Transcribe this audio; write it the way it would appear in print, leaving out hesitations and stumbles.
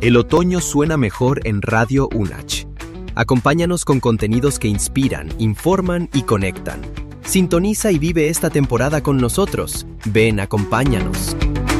El otoño suena mejor en Radio UNACH. Acompáñanos con contenidos que inspiran, informan y conectan. Sintoniza y vive esta temporada con nosotros. Ven, acompáñanos.